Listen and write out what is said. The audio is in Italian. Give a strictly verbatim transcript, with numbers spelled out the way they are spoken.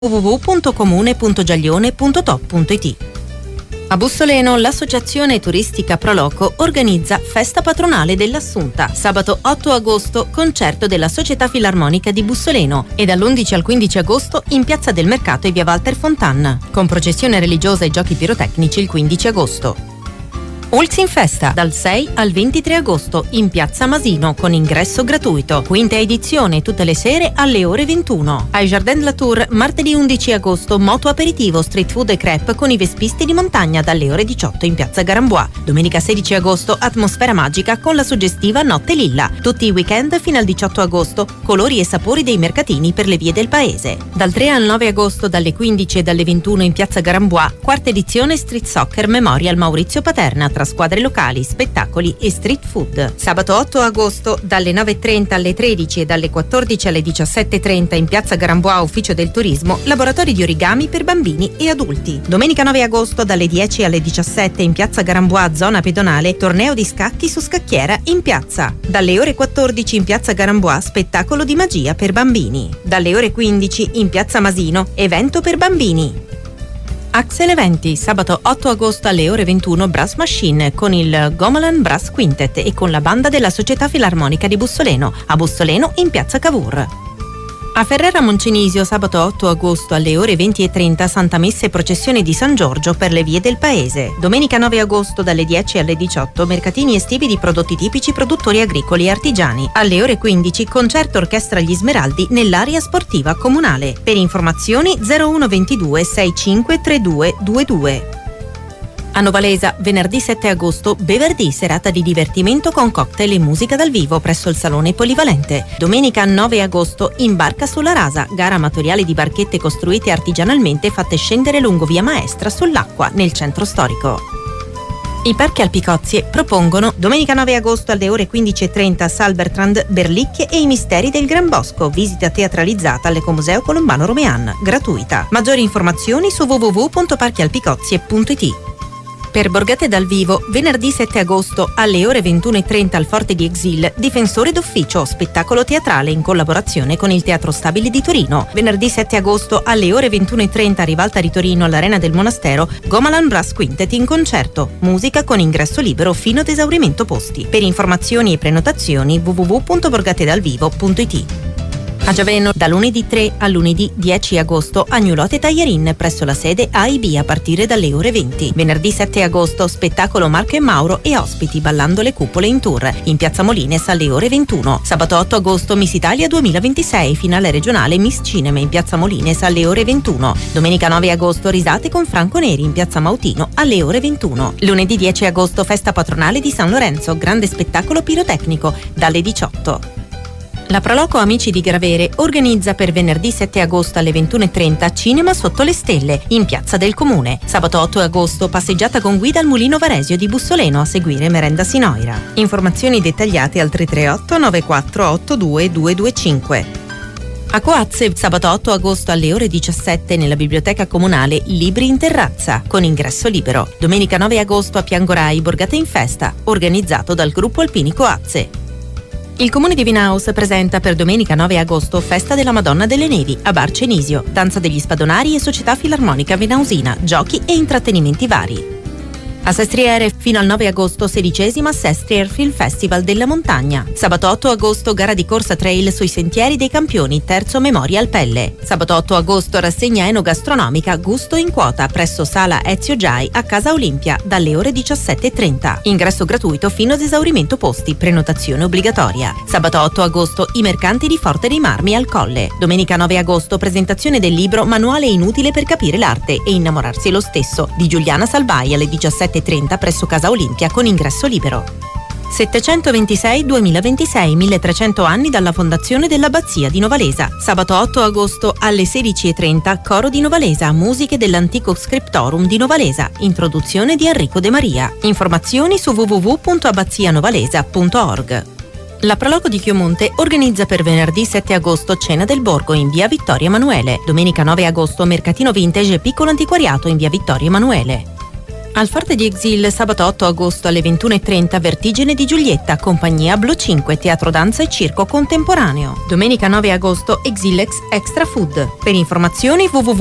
w w w punto comune punto giaglione punto top punto it. A Bussoleno l'associazione turistica Proloco organizza Festa Patronale dell'Assunta. Sabato otto agosto concerto della Società Filarmonica di Bussoleno e dall'undici al quindici agosto in Piazza del Mercato e via Walter Fontan, con processione religiosa e giochi pirotecnici il quindici agosto. Ulz in Festa dal sei al ventitré agosto in Piazza Masino con ingresso gratuito. Quinta edizione tutte le sere alle ore ventuno. Ai Jardin de la Tour martedì undici agosto moto aperitivo, street food e crepe con i vespisti di montagna dalle ore diciotto in Piazza Garambois. Domenica sedici agosto atmosfera magica con la suggestiva Notte Lilla. Tutti i weekend fino al diciotto agosto colori e sapori dei mercatini per le vie del paese. Dal tre al nove agosto dalle quindici e dalle ventuno in Piazza Garambois quarta edizione Street Soccer Memorial Maurizio Paterna tra squadre locali, spettacoli e street food. Sabato otto agosto dalle nove e trenta alle tredici e dalle quattordici alle diciassette e trenta in Piazza Garambois Ufficio del Turismo laboratori di origami per bambini e adulti. Domenica nove agosto dalle dieci alle diciassette in Piazza Garambois zona pedonale torneo di scacchi su scacchiera in piazza. Dalle ore quattordici in Piazza Garambois spettacolo di magia per bambini. Dalle ore quindici in Piazza Masino evento per bambini. Axel Eventi, sabato otto agosto alle ore ventuno Brass Machine con il Gomelan Brass Quintet e con la banda della Società Filarmonica di Bussoleno, a Bussoleno in Piazza Cavour. A Ferrara Moncenisio, sabato otto agosto alle ore venti e trenta Santa Messa e processione di San Giorgio per le vie del paese. Domenica nove agosto dalle dieci alle diciotto mercatini estivi di prodotti tipici produttori agricoli e artigiani. Alle ore quindici concerto orchestra Gli Smeraldi nell'area sportiva comunale. Per informazioni zero uno ventidue sessantacinque trentadue ventidue. A Novalesa, venerdì sette agosto, Beverdì, serata di divertimento con cocktail e musica dal vivo presso il Salone Polivalente. Domenica nove agosto, in Barca sulla Rasa, gara amatoriale di barchette costruite artigianalmente fatte scendere lungo via Maestra sull'acqua nel centro storico. I Parchi Alpicozie propongono domenica nove agosto alle ore quindici e trenta Salbertrand, Berlicchie e i misteri del Gran Bosco, visita teatralizzata all'Ecomuseo Colombano Romean, gratuita. Maggiori informazioni su w w w punto parchi alpicozie punto it. Per Borgate dal vivo, venerdì sette agosto alle ore ventuno e trenta al Forte di Exil, Difensore d'Ufficio, spettacolo teatrale in collaborazione con il Teatro Stabile di Torino. Venerdì sette agosto alle ore ventuno e trenta a Rivalta di Torino all'Arena del Monastero, Gomelan Brass Quintet in concerto, musica con ingresso libero fino ad esaurimento posti. Per informazioni e prenotazioni w w w punto borgatedalvivo punto it. A Giaveno, da lunedì tre a lunedì dieci agosto, agnolote Taglierin presso la sede A I B a partire dalle ore venti. Venerdì sette agosto, spettacolo Marco e Mauro e ospiti ballando le cupole in tour in Piazza Molines alle ore ventuno. Sabato otto agosto, Miss Italia duemilaventisei, finale regionale Miss Cinema in Piazza Molines alle ore ventuno. Domenica nove agosto, risate con Franco Neri in Piazza Mautino alle ore ventuno. Lunedì dieci agosto, festa patronale di San Lorenzo, grande spettacolo pirotecnico dalle diciotto. La Proloco Amici di Gravere organizza per venerdì sette agosto alle ventuno e trenta Cinema sotto le stelle in Piazza del Comune. Sabato otto agosto passeggiata con guida al Mulino Varesio di Bussoleno, a seguire merenda Sinoira. Informazioni dettagliate al tre tre otto nove quattro otto due due due cinque. A Coazze, sabato otto agosto alle ore diciassette nella biblioteca comunale Libri in terrazza con ingresso libero. Domenica nove agosto a Piangorai, Borgate in Festa, organizzato dal gruppo Alpini Coazze. Il Comune di Vinaus presenta per domenica nove agosto Festa della Madonna delle Nevi a Bar Cenisio, danza degli spadonari e Società Filarmonica Vinausina, giochi e intrattenimenti vari. A Sestriere, fino al nove agosto, sedicesima Sestriere Film Festival della Montagna. Sabato otto agosto, gara di corsa trail sui sentieri dei campioni, terzo Memorial Pelle. Sabato otto agosto, rassegna enogastronomica Gusto in quota presso Sala Ezio Giai a Casa Olimpia dalle ore diciassette e trenta. Ingresso gratuito fino ad esaurimento posti, prenotazione obbligatoria. Sabato otto agosto, i mercanti di Forte dei Marmi al Colle. Domenica nove agosto, presentazione del libro Manuale inutile per capire l'arte e innamorarsi lo stesso di Giuliana Salvai alle diciassette e trenta presso Casa Olimpia con ingresso libero. settecentoventisei duemilaventisei, milletrecento anni dalla fondazione dell'Abbazia di Novalesa. Sabato otto agosto alle sedici e trenta Coro di Novalesa, musiche dell'antico scriptorum di Novalesa, introduzione di Enrico De Maria. Informazioni su w w w punto abbazianovalesa punto org. La Proloco di Chiomonte organizza per venerdì sette agosto Cena del Borgo in via Vittorio Emanuele. Domenica nove agosto Mercatino Vintage e Piccolo Antiquariato in via Vittorio Emanuele. Al Forte di Exil sabato otto agosto alle ventuno e trenta Vertigine di Giulietta, compagnia Blu cinque, teatro danza e circo contemporaneo. Domenica nove agosto Exilex Extra Food. Per informazioni w w w